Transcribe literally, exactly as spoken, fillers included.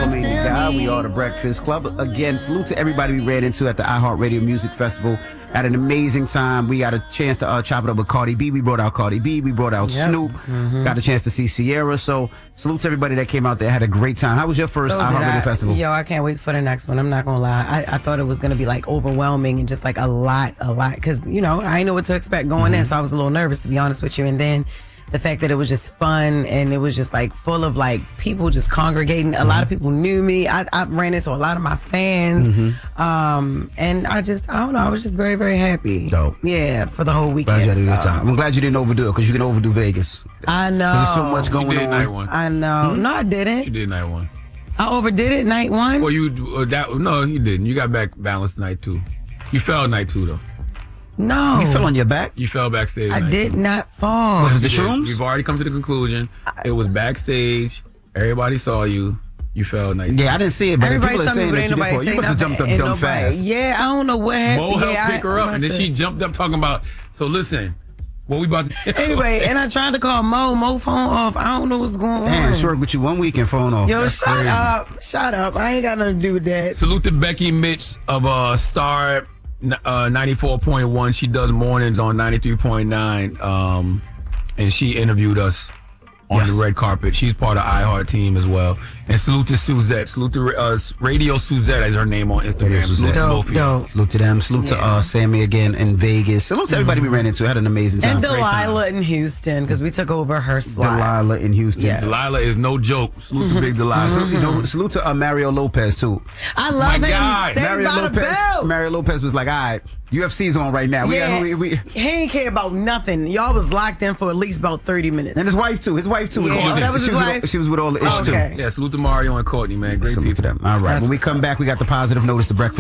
Charlamagne the God. We are the Breakfast Club. Again, salute to everybody we ran into at the iHeartRadio Music Festival. Had an amazing time. We got a chance to uh, chop it up with Cardi B. We brought out Cardi B. We brought out yep. Snoop. Mm-hmm. Got a chance to see Sierra. So salute to everybody that came out there. Had a great time. How was your first so iHeartRadio Festival? Yo, I can't wait for the next one. I'm not going to lie. I, I thought it was going to be like overwhelming and just like a lot, a lot. Because, you know, I didn't know what to expect going mm-hmm. in. So I was a little nervous, to be honest with you. And then the fact that it was just fun and it was just like full of like people just congregating. A mm-hmm. lot of people knew me. I, I ran into a lot of my fans. Mm-hmm. Um, and I just, I don't know, I was just very, very happy. Dope. Yeah, for the whole weekend. Glad you had a good time. I'm glad you didn't overdo it because you can overdo Vegas. I know. There's so much going you did on. Night one. I know. Hmm? No, I didn't. You did night one. I overdid it night one? Well, you, uh, that, no, you didn't. You got back balanced night two. You fell night two, though. No. You fell on your back? You fell backstage. I did two. not fall. Was it the shrooms? You've already come to the conclusion. It was backstage. Everybody saw you. You fell night two. Yeah, I didn't see it, but Everybody people are saying me, that you did fall. You must have jumped up dumb nobody, fast. Yeah, I don't know what happened. Mo helped yeah, pick her I, up, and then she jumped up talking about, so listen, what we about to... Anyway, and I tried to call Mo. Mo phone off. I don't know what's going Damn, on. Damn, short with you one week and phone off. Yo, That's shut crazy. up. Shut up. I ain't got nothing to do with that. Salute to Becky Mitch of uh, Star uh, ninety-four point one. She does mornings on ninety-three point nine, um, and she interviewed us on yes. the red carpet. She's part of iHeart team as well. And salute to Suzette. Salute to uh, Radio Suzette is her name on Instagram. Salute to both of you. Salute to them. Salute yeah. to uh, Sammy again in Vegas. Salute to everybody mm-hmm. we ran into. Had an amazing time. And Delilah in Houston, because we took over her slot. Delilah in Houston. Yes. Delilah is no joke. Salute mm-hmm. to Big Delilah. Mm-hmm. You know, salute to uh, Mario Lopez, too. I love My him. guy. Mario Lopez, Mario Lopez was like, all right, U F C's on right now. Yeah, we, we, we, he ain't care about nothing. Y'all was locked in for at least about thirty minutes. And his wife, too. His wife, too. Yeah. Was Oh, that was she his was wife? With, she was with all the ish, oh, okay. too. Yeah, salute to Mario and Courtney, man. Great salute people. To them. All right. That's when we come back, we got the positive notice to breakfast.